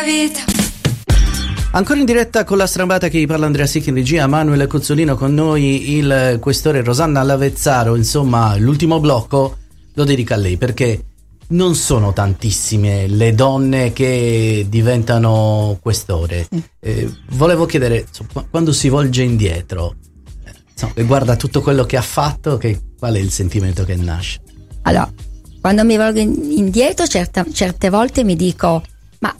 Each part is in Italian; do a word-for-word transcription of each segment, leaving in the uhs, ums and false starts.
vita. Ancora in diretta con la strambata, che parla Andrea Sicchi in regia, Manuel Cozzolino con noi, il questore Rosanna Lavezzaro. Insomma, l'ultimo blocco lo dedica a lei, perché non sono tantissime le donne che diventano questore. Eh, volevo chiedere, insomma, quando si volge indietro, insomma, e guarda tutto quello che ha fatto, che, qual è il sentimento che nasce? Allora, quando mi volgo indietro, certa, certe volte mi dico, ma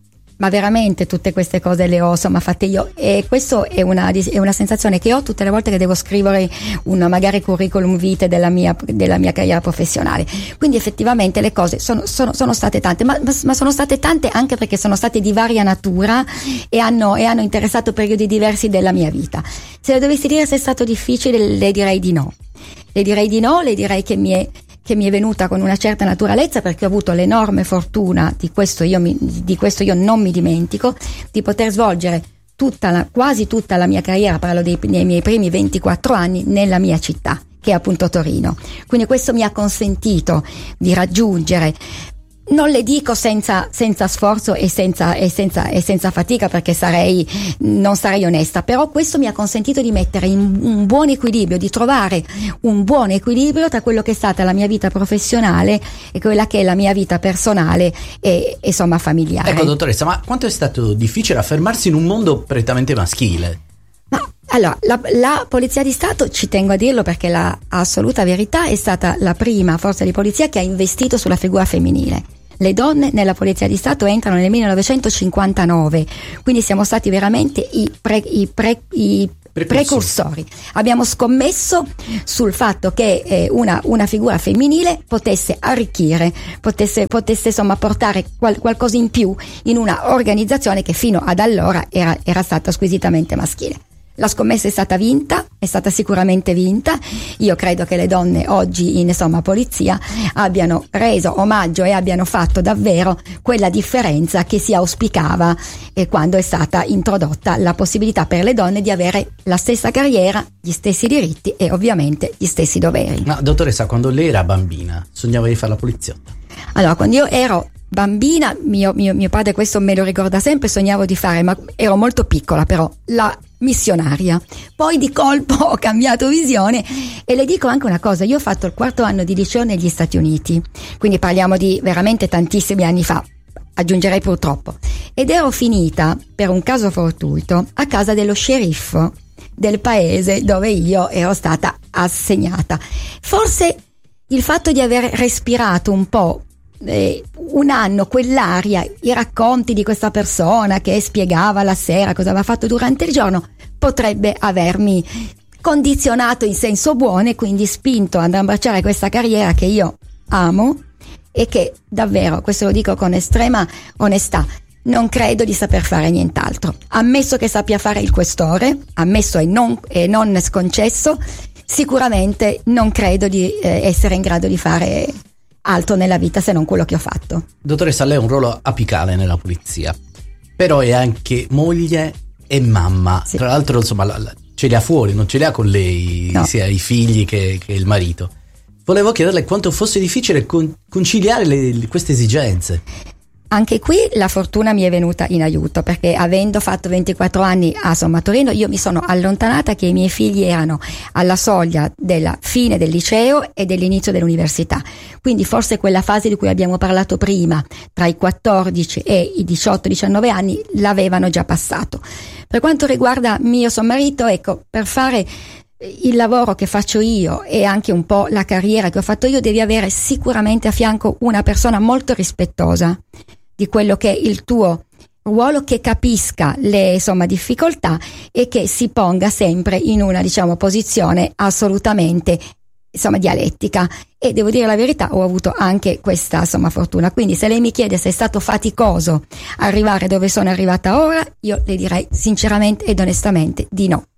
ma veramente tutte queste cose le ho insomma fatte io, e questo è una, è una sensazione che ho tutte le volte che devo scrivere un magari curriculum vitae della mia, della mia carriera professionale. Quindi effettivamente le cose sono, sono, sono state tante, ma, ma sono state tante anche perché sono state di varia natura e hanno, e hanno interessato periodi diversi della mia vita. Se le dovessi dire se è stato difficile, le direi di no. Le direi di no, le direi che mi è che mi è venuta con una certa naturalezza, perché ho avuto l'enorme fortuna, di questo io, mi, di questo io non mi dimentico, di poter svolgere tutta la, quasi tutta la mia carriera, parlo dei, dei miei primi ventiquattro anni, nella mia città, che è appunto Torino. Quindi questo mi ha consentito di raggiungere, non le dico senza, senza sforzo e senza, e, senza, e senza fatica, perché sarei, non sarei onesta, però questo mi ha consentito di mettere in un buon equilibrio, di trovare un buon equilibrio tra quello che è stata la mia vita professionale e quella che è la mia vita personale e, e insomma familiare. Ecco, dottoressa, ma quanto è stato difficile affermarsi in un mondo prettamente maschile? Ma allora, la, la Polizia di Stato, ci tengo a dirlo perché la assoluta verità, è stata la prima forza di polizia che ha investito sulla figura femminile. Le donne nella Polizia di Stato entrano nel millenovecentocinquantanove, quindi siamo stati veramente i, pre, i, pre, i precursori. Abbiamo scommesso sul fatto che eh, una, una figura femminile potesse arricchire, potesse, potesse insomma portare qual, qualcosa in più in una organizzazione che fino ad allora era, era stata squisitamente maschile. La scommessa è stata vinta, è stata sicuramente vinta. Io credo che le donne oggi in insomma polizia abbiano reso omaggio e abbiano fatto davvero quella differenza che si auspicava eh, quando è stata introdotta la possibilità per le donne di avere la stessa carriera, gli stessi diritti e ovviamente gli stessi doveri. Ma dottoressa, quando lei era bambina sognava di fare la poliziotta? Allora, quando io ero bambina, mio, mio, mio padre questo me lo ricorda sempre, sognavo di fare, ma ero molto piccola però, la missionaria. Poi di colpo ho cambiato visione e le dico anche una cosa: io ho fatto il quarto anno di liceo negli Stati Uniti, quindi parliamo di veramente tantissimi anni fa, aggiungerei purtroppo, ed ero finita per un caso fortuito a casa dello sceriffo del paese dove io ero stata assegnata. Forse il fatto di aver respirato un po' Eh, un anno quell'aria, i racconti di questa persona che spiegava la sera cosa aveva fatto durante il giorno, potrebbe avermi condizionato in senso buono e quindi spinto ad abbracciare questa carriera che io amo e che davvero, questo lo dico con estrema onestà, non credo di saper fare nient'altro. Ammesso che sappia fare il questore, ammesso e non, e non sconcesso, sicuramente non credo di eh, essere in grado di fare altro nella vita se non quello che ho fatto. Dottoressa, lei ha un ruolo apicale nella polizia, però è anche moglie e mamma. Sì. Tra l'altro, insomma, la, la, ce li ha fuori, non ce li ha con lei, no, sia i figli che, che il marito. Volevo chiederle quanto fosse difficile con, conciliare le, le, queste esigenze. Anche qui la fortuna mi è venuta in aiuto, perché avendo fatto ventiquattro anni a Somma Torino, io mi sono allontanata che i miei figli erano alla soglia della fine del liceo e dell'inizio dell'università. Quindi forse quella fase di cui abbiamo parlato prima, tra i quattordici e i diciotto diciannove anni, l'avevano già passato. Per quanto riguarda mio sommarito, ecco, per fare il lavoro che faccio io e anche un po' la carriera che ho fatto io, devi avere sicuramente a fianco una persona molto rispettosa di quello che è il tuo ruolo, che capisca le insomma difficoltà e che si ponga sempre in una diciamo posizione assolutamente insomma dialettica. E devo dire la verità, ho avuto anche questa insomma fortuna. Quindi se lei mi chiede se è stato faticoso arrivare dove sono arrivata ora, io le direi sinceramente ed onestamente di no.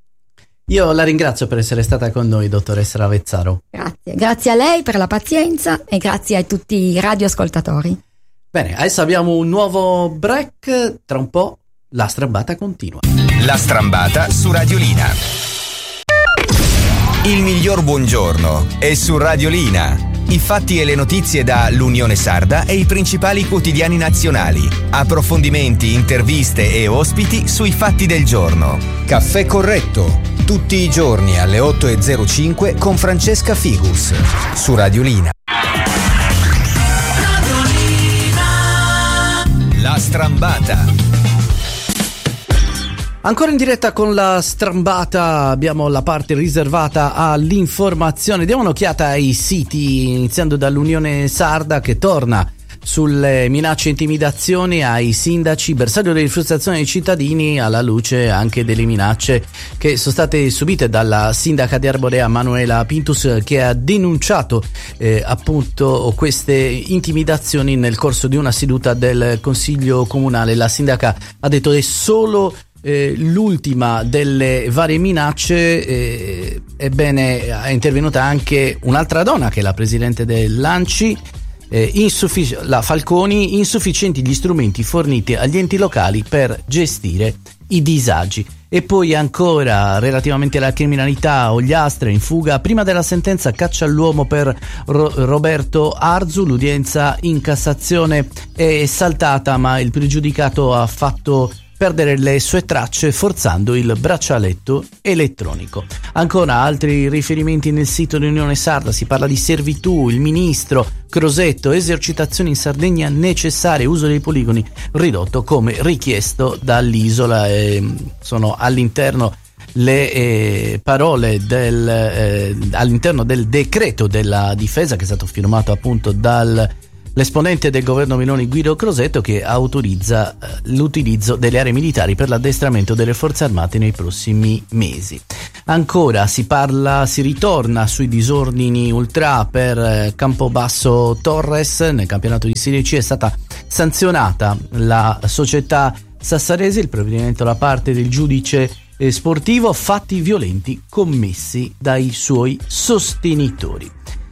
Io la ringrazio per essere stata con noi, dottoressa Lavezzaro. Grazie, grazie a lei per la pazienza e grazie a tutti i radioascoltatori. Bene, adesso abbiamo un nuovo break, tra un po' la strambata continua. La strambata su Radiolina. Il miglior buongiorno è su Radiolina. I fatti e le notizie da l'Unione Sarda e i principali quotidiani nazionali. Approfondimenti, interviste e ospiti sui fatti del giorno. Caffè Corretto, tutti i giorni alle otto e zero cinque con Francesca Figus su Radiolina. La Strambata. Ancora in diretta con la Strambata, abbiamo la parte riservata all'informazione. Diamo un'occhiata ai siti, iniziando dall'Unione Sarda che torna sulle minacce e intimidazioni ai sindaci, bersaglio delle frustrazioni dei cittadini alla luce anche delle minacce che sono state subite dalla sindaca di Arborea Manuela Pintus, che ha denunciato eh, appunto queste intimidazioni nel corso di una seduta del Consiglio Comunale. La sindaca ha detto che è solo Eh, l'ultima delle varie minacce. eh, ebbene è intervenuta anche un'altra donna che è la presidente dell'Anci, eh, insuffic- la Falconi. Insufficienti gli strumenti forniti agli enti locali per gestire i disagi. E poi ancora relativamente alla criminalità, Ogliastra in fuga prima della sentenza caccia all'uomo per Ro- Roberto Arzu. L'udienza in Cassazione è saltata, ma il pregiudicato ha fatto perdere le sue tracce forzando il braccialetto elettronico. Ancora altri riferimenti nel sito dell'Unione Sarda, si parla di servitù, il ministro Crosetto, esercitazioni in Sardegna necessarie, uso dei poligoni ridotto come richiesto dall'isola. Eh, sono all'interno le eh, parole del, eh, all'interno del decreto della difesa che è stato firmato appunto dal l'esponente del governo Meloni Guido Crosetto, che autorizza eh, l'utilizzo delle aree militari per l'addestramento delle forze armate nei prossimi mesi. Ancora si parla, si ritorna sui disordini ultra per eh, Campobasso Torres. Nel campionato di Serie C è stata sanzionata la società sassarese, il provvedimento da parte del giudice eh, sportivo, fatti violenti commessi dai suoi sostenitori.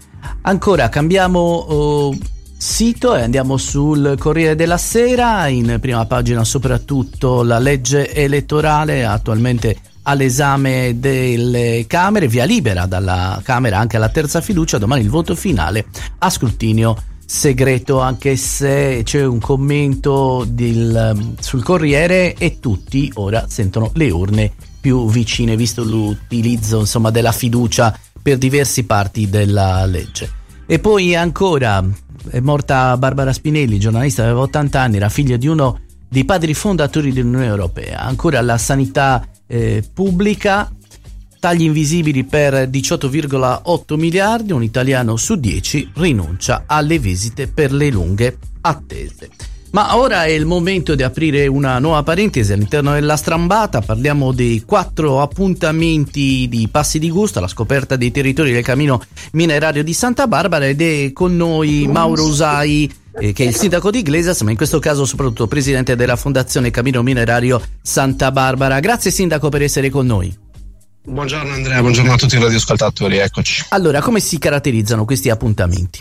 Ancora cambiamo oh, sito e andiamo sul Corriere della Sera. In prima pagina soprattutto la legge elettorale attualmente all'esame delle Camere, via libera dalla Camera anche alla terza fiducia, domani il voto finale a scrutinio segreto, anche se c'è un commento del, sul Corriere e tutti ora sentono le urne più vicine visto l'utilizzo insomma della fiducia per diversi parti della legge. E poi ancora è morta Barbara Spinelli, giornalista, aveva ottanta anni, era figlia di uno dei padri fondatori dell'Unione Europea. Ancora la sanità eh, pubblica, tagli invisibili per diciotto virgola otto miliardi, un italiano su dieci rinuncia alle visite per le lunghe attese. Ma ora è il momento di aprire una nuova parentesi all'interno della Strambata. Parliamo dei quattro appuntamenti di Passi di Gusto, la scoperta dei territori del cammino minerario di Santa Barbara, ed è con noi Mauro Usai, eh, che è il sindaco di Iglesias, ma in questo caso soprattutto presidente della Fondazione Cammino Minerario Santa Barbara. Grazie sindaco per essere con noi. Buongiorno Andrea, buongiorno a tutti i radioascoltatori, eccoci. Allora, come si caratterizzano questi appuntamenti?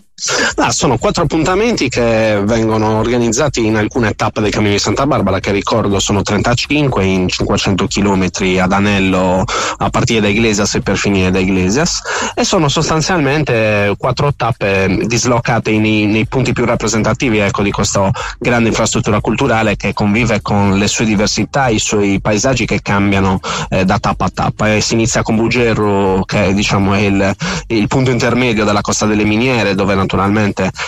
Ah, sono quattro appuntamenti che vengono organizzati in alcune tappe del Cammino di Santa Barbara, che ricordo sono trentacinque in cinquecento chilometri ad anello a partire da Iglesias e per finire da Iglesias, e sono sostanzialmente quattro tappe dislocate nei, nei punti più rappresentativi, ecco, di questa grande infrastruttura culturale che convive con le sue diversità, i suoi paesaggi che cambiano eh, da tappa a tappa. E si inizia con Bugerro, che diciamo è il, il punto intermedio della Costa delle Miniere, dove naturalmente